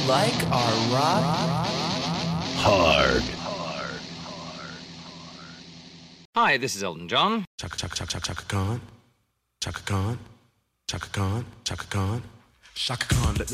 like our rock hard. Hi, this is Elton John. Chaka chaka chaka chaka Chaka Khan. Chaka Khan. Chaka Khan. Chaka Khan. Chaka Khan.